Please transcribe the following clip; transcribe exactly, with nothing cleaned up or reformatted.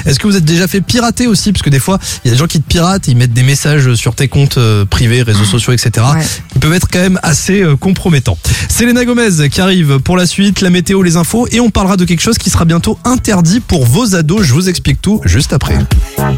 Est-ce que vous êtes déjà fait pirater aussi? Parce que des fois, il y a des gens qui te piratent, ils mettent des messages sur tes comptes euh, privés, réseaux sociaux, et cetera. Ouais. Ils peuvent être quand même assez euh, compromettants. Selena Gomez qui arrive pour la suite, la météo, les infos, et on parlera de quelque chose qui sera bientôt interdit pour vos ados. Je vous explique tout juste après.